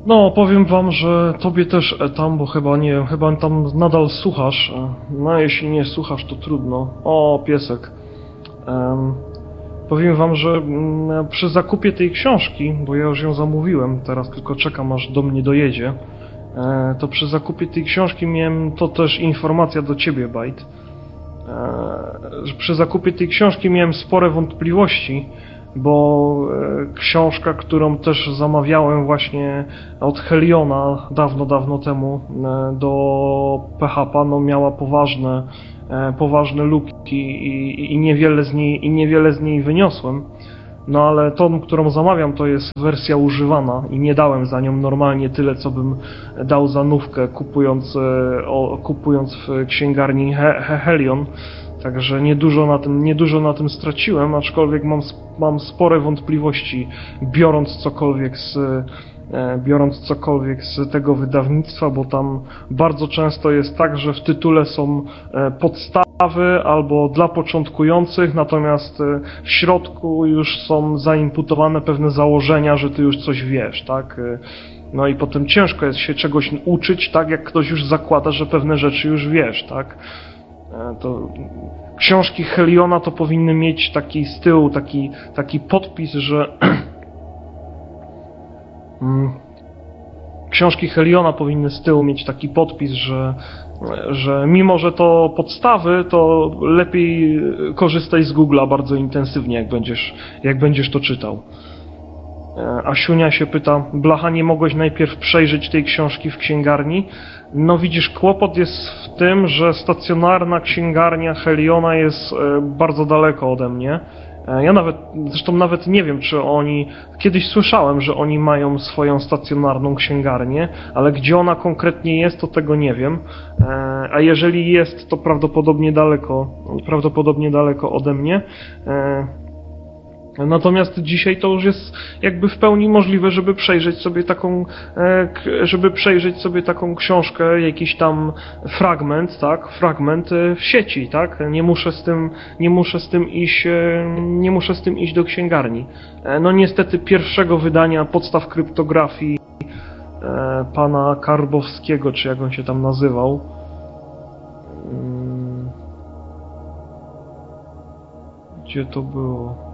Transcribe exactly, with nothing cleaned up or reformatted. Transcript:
No, powiem wam, że tobie też tam, bo chyba nie wiem, chyba tam nadal słuchasz. No, jeśli nie słuchasz, to trudno. O, piesek. Um, powiem wam, że mm, przy zakupie tej książki, bo ja już ją zamówiłem, teraz tylko czekam, aż do mnie dojedzie, e, to przy zakupie tej książki miałem, to też informacja do ciebie, Bajt. E, przy zakupie tej książki miałem spore wątpliwości, bo e, książka, którą też zamawiałem właśnie od Heliona dawno, dawno temu e, do P H P, no miała poważne, e, poważne luki i, i, niewiele z niej, i niewiele z niej wyniosłem. No ale tą, którą zamawiam, to jest wersja używana i nie dałem za nią normalnie tyle, co bym dał za nówkę, kupując, e, o, kupując w księgarni He, He, Helion. Także niedużo na tym, niedużo na tym straciłem, aczkolwiek mam, mam spore wątpliwości, biorąc cokolwiek z, e, biorąc cokolwiek z tego wydawnictwa, bo tam bardzo często jest tak, że w tytule są e, podstawy albo dla początkujących, natomiast e, w środku już są zaimputowane pewne założenia, że ty już coś wiesz, tak? E, no i potem ciężko jest się czegoś uczyć, tak? Jak ktoś już zakłada, że pewne rzeczy już wiesz, tak? To książki Heliona to powinny mieć taki z tyłu, taki, taki podpis, że książki Heliona powinny z tyłu mieć taki podpis, że, że mimo, że to podstawy, to lepiej korzystaj z Google'a bardzo intensywnie, jak będziesz, jak będziesz to czytał. A Siunia się pyta, Blacha, nie mogłeś najpierw przejrzeć tej książki w księgarni? No widzisz, kłopot jest w tym, że stacjonarna księgarnia Heliona jest bardzo daleko ode mnie. Ja nawet, zresztą nawet nie wiem, czy oni... Kiedyś słyszałem, że oni mają swoją stacjonarną księgarnię, ale gdzie ona konkretnie jest, to tego nie wiem. A jeżeli jest, to prawdopodobnie daleko, prawdopodobnie daleko ode mnie. Natomiast dzisiaj to już jest jakby w pełni możliwe, żeby przejrzeć sobie taką, żeby przejrzeć sobie taką książkę, jakiś tam fragment, tak, fragment w sieci, tak, nie muszę z tym, nie muszę z tym iść, nie muszę z tym iść do księgarni. No niestety pierwszego wydania podstaw kryptografii pana Karbowskiego, czy jak on się tam nazywał, gdzie to było?